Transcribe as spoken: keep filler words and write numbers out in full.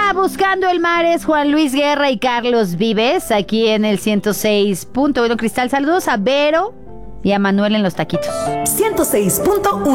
Buscando el Mar es Juan Luis Guerra y Carlos Vives, aquí en el ciento seis punto uno Cristal. Saludos a Vero y a Manuel en los taquitos. ciento seis punto uno